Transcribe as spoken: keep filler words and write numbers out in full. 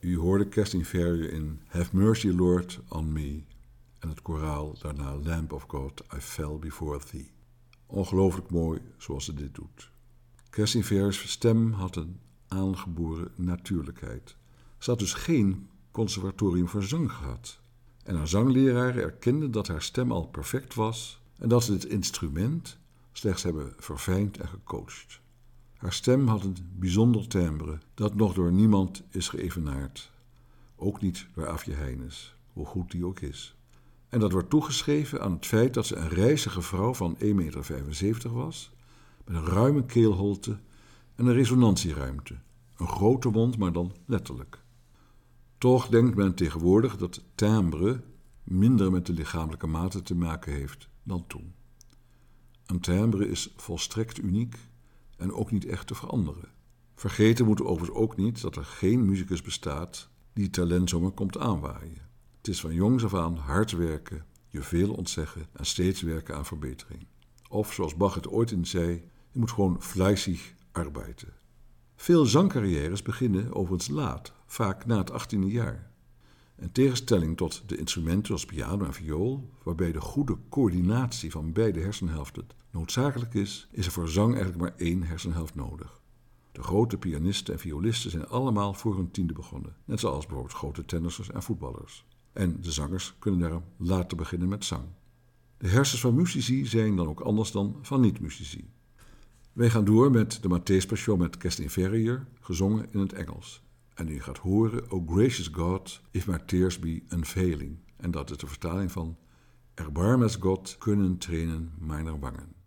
U hoorde Kerstin Verrier in Have Mercy Lord on Me en het koraal daarna Lamb of God, I Fell Before Thee. Ongelooflijk mooi zoals ze dit doet. Kerstin Verrier's stem had een aangeboren natuurlijkheid. Ze had dus geen conservatorium voor zang gehad. En haar zangleraren erkenden dat haar stem al perfect was en dat ze dit instrument slechts hebben verfijnd en gecoacht. Haar stem had een bijzonder timbre dat nog door niemand is geëvenaard. Ook niet door Aafje Heines, hoe goed die ook is. En dat wordt toegeschreven aan het feit dat ze een rijzige vrouw van één komma vijfenzeventig meter was, met een ruime keelholte en een resonantieruimte. Een grote mond, maar dan letterlijk. Toch denkt men tegenwoordig dat timbre minder met de lichamelijke mate te maken heeft dan toen. Een timbre is volstrekt uniek en ook niet echt te veranderen. Vergeten moeten we overigens ook niet dat er geen muzikus bestaat die talent zomaar komt aanwaaien. Het is van jongs af aan hard werken, je veel ontzeggen en steeds werken aan verbetering. Of zoals Bach het ooit in zei, je moet gewoon fleißig arbeiten. Veel zangcarrières beginnen overigens laat, vaak na het achttiende jaar. In tegenstelling tot de instrumenten zoals piano en viool, waarbij de goede coördinatie van beide hersenhelften noodzakelijk is, is er voor zang eigenlijk maar één hersenhelft nodig. De grote pianisten en violisten zijn allemaal voor hun tiende begonnen, net zoals bijvoorbeeld grote tennissers en voetballers. En de zangers kunnen daarom later beginnen met zang. De hersens van muzici zijn dan ook anders dan van niet-muzici. Wij gaan door met de Matthäus Passion met Kerstin Verrier, gezongen in het Engels. En u gaat horen, O gracious God, if my tears be unfailing. En dat is de vertaling van Erbarmes God, kunnen trainen mijner wangen.